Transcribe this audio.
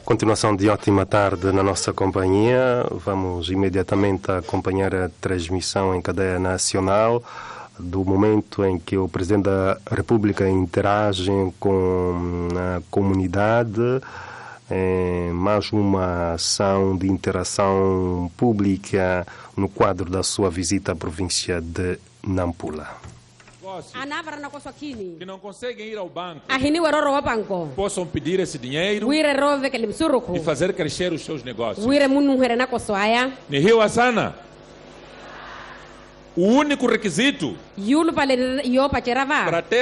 Continuação de ótima tarde na nossa companhia. Vamos imediatamente acompanhar a transmissão em cadeia nacional do momento em que o Presidente da República interage com a comunidade. Mais uma ação de interação pública no quadro da sua visita à província de Nampula. Que não conseguem ir ao banco possam pedir esse dinheiro e fazer crescer os seus negócios. No Rio Assana, o único requisito para ter